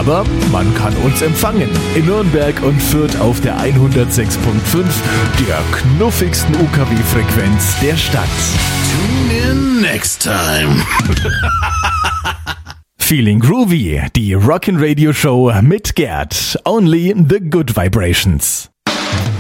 Aber man kann uns empfangen in Nürnberg und Fürth auf der 106.5, der knuffigsten UKW-Frequenz der Stadt. Tune in next time. Feeling Groovy, die Rockin' Radio Show mit Gerd. Only the good vibrations.